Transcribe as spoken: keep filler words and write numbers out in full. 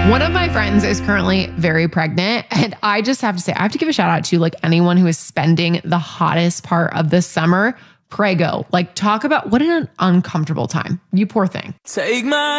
One of my friends is currently very pregnant, and I just have to say, I have to give a shout out to like anyone who is spending the hottest part of the summer. Prego. Like, talk about what an uncomfortable time. You poor thing. Take my